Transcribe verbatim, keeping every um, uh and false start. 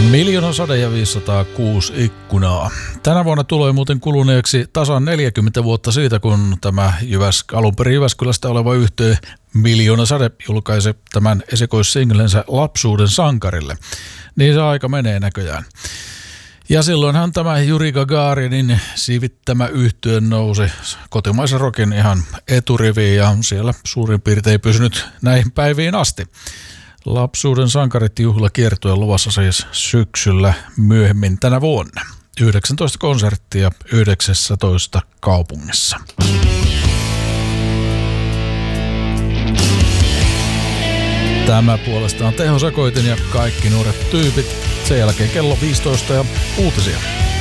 Miljoona sade ja viisisataakuusi ikkunaa. Tänä vuonna tulee muuten kuluneeksi tasan neljäkymmentä vuotta siitä, kun tämä Jyväsk- alun perin Jyväskylästä oleva yhtye Miljoona sade julkaisi tämän esikoissinglensä Lapsuuden sankarille. Niin se aika menee näköjään. Ja silloinhan tämä Juri Gagarinin siivittämä yhtye nousi kotimaisen rockin ihan eturiviin ja siellä suurin piirtein pysynyt näihin päiviin asti. Lapsuuden sankarit juhlakiertue luvassa siis syksyllä myöhemmin tänä vuonna. yhdeksäntoista konserttia yhdeksäntoista kaupungissa. Tämä puolestaan Teho Sekoitin ja Kaikki nuoret tyypit. Sen jälkeen kello viisitoista ja uutisia.